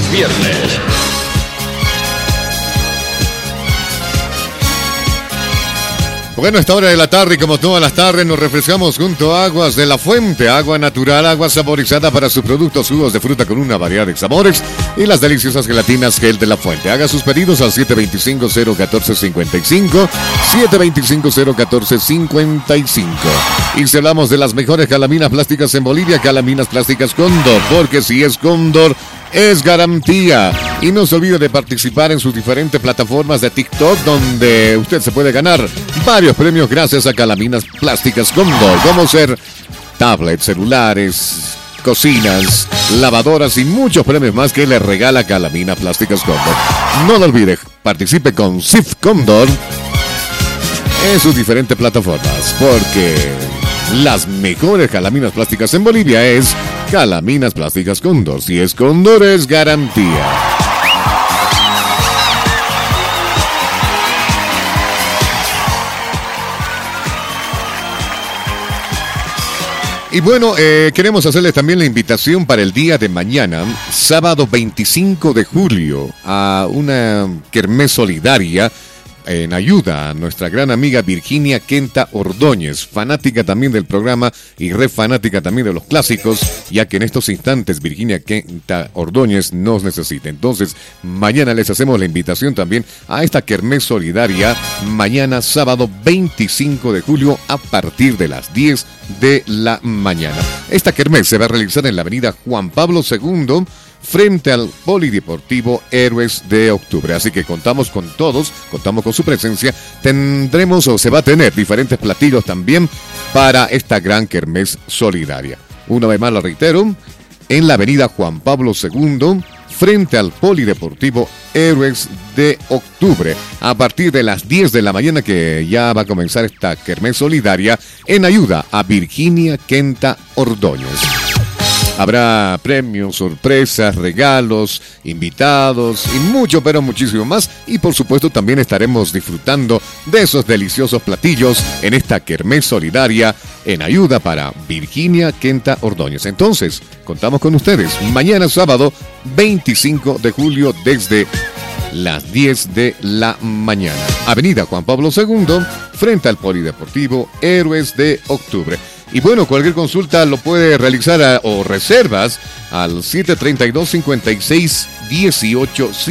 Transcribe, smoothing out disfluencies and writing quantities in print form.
viernes. Bueno, a esta hora de la tarde, como todas las tardes, nos refrescamos junto a Aguas de la Fuente, agua natural, agua saborizada para sus productos, jugos de fruta con una variedad de sabores y las deliciosas gelatinas Gel de la Fuente. Haga sus pedidos al 725-014-55, 725-014-55. Y si hablamos de las mejores calaminas plásticas en Bolivia, Calaminas Plásticas Cóndor, porque si es Cóndor, es garantía. Y no se olvide de participar en sus diferentes plataformas de TikTok, donde usted se puede ganar varios premios gracias a Calaminas Plásticas Cóndor, como ser tablets, celulares, cocinas, lavadoras y muchos premios más que le regala Calaminas Plásticas Cóndor. No lo olvide, participe con SIF Cóndor en sus diferentes plataformas, porque las mejores calaminas plásticas en Bolivia es Calaminas Plásticas Cóndor. Si es Cóndor, es garantía. Y bueno, queremos hacerles también la invitación para el día de mañana, sábado 25 de julio, a una kermés solidaria en ayuda a nuestra gran amiga Virginia Kenta Ordóñez, fanática también del programa y re fanática también de los clásicos, ya que en estos instantes Virginia Kenta Ordóñez nos necesita. Entonces, mañana les hacemos la invitación también a esta kermés solidaria, mañana sábado 25 de julio a partir de las 10 de la mañana. Esta kermés se va a realizar en la avenida Juan Pablo II, frente al Polideportivo Héroes de Octubre. Así que contamos con todos, contamos con su presencia. Tendremos o se va a tener diferentes platillos también para esta gran kermés solidaria. Una vez más lo reitero, en la avenida Juan Pablo II, frente al Polideportivo Héroes de Octubre, a partir de las 10 de la mañana, que ya va a comenzar esta kermés solidaria en ayuda a Virginia Kenta Ordóñez. Habrá premios, sorpresas, regalos, invitados y mucho, pero muchísimo más. Y por supuesto también estaremos disfrutando de esos deliciosos platillos en esta kermés solidaria en ayuda para Virginia Kenta Ordóñez. Entonces, contamos con ustedes mañana sábado 25 de julio desde las 10 de la mañana. Avenida Juan Pablo II, frente al Polideportivo Héroes de Octubre. Y bueno, cualquier consulta lo puede realizar o reservas al 732-5618.